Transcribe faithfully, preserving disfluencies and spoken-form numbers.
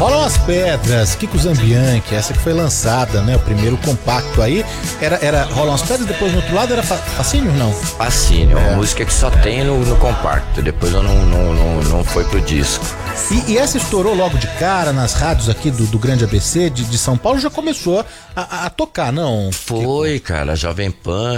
Rolam as Pedras, Kiko Zambianchi, essa que foi lançada, né? O primeiro compacto aí. Era, era Rolam as Pedras, depois no outro lado era fa Fascínio, não? Fascínio, é uma música que só tem no, no compacto, depois eu não, não, não, não foi pro disco. E, e essa estourou logo de cara nas rádios aqui do, do Grande A B C de, de São Paulo, já começou a, a, a tocar, não? Foi, cara, Jovem Pan.